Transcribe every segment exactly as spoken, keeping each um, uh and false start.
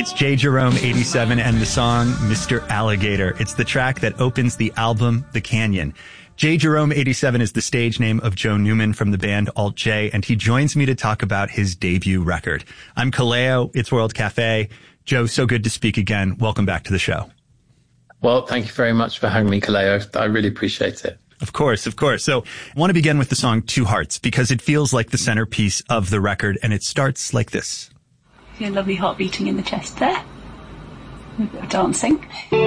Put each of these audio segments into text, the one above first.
It's J. Jerome eighty-seven and the song Mister Alligator. It's the track that opens the album The Canyon. J. Jerome eighty-seven is the stage name of Joe Newman from the band Alt J, and he joins me to talk about his debut record. I'm Kaleo, It's World Cafe. Joe, so good to speak again. Welcome back to the show. Well, thank you very much for having me, Kaleo. I really appreciate it. Of course, of course. So I want to begin with the song Two Hearts because it feels like the centerpiece of the record, and it starts like this. Your lovely heart beating in the chest there. A bit of dancing.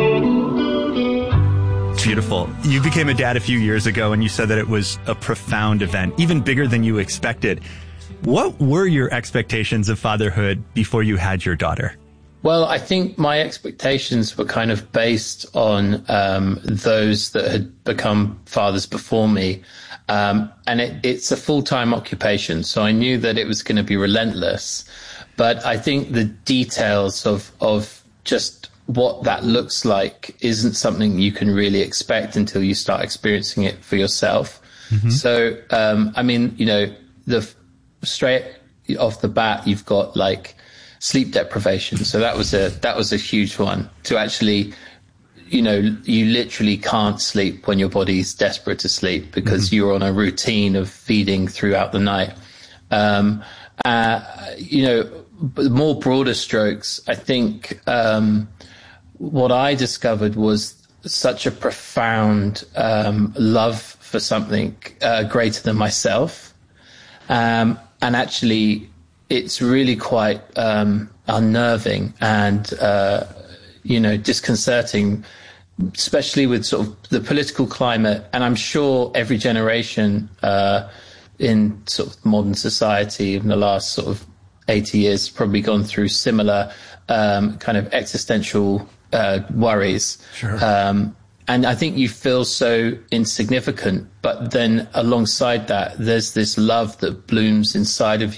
Beautiful. You became a dad a few years ago, and you said that it was a profound event, even bigger than you expected. What were your expectations of fatherhood before you had your daughter? Well, I think my expectations were kind of based on um, those that had become fathers before me. Um, and it, it's a full-time occupation, so I knew that it was going to be relentless. But I think the details of, of just what that looks like isn't something you can really expect until you start experiencing it for yourself. Mm-hmm. So, um, I mean, you know, the straight off the bat, you've got like sleep deprivation. So that was a, that was a huge one to actually, you know, you literally can't sleep when your body's desperate to sleep because mm-hmm. you're on a routine of feeding throughout the night. Um, uh, you know, more broader strokes, I think, um, what I discovered was such a profound, um, love for something, uh, greater than myself. Um, and actually it's really quite, um, unnerving and, uh, you know, disconcerting, especially with sort of the political climate. And I'm sure every generation, uh, in sort of modern society in the last sort of eighty years probably gone through similar um, kind of existential uh, worries. Sure. Um, and I think you feel so insignificant, but then alongside that, there's this love that blooms inside of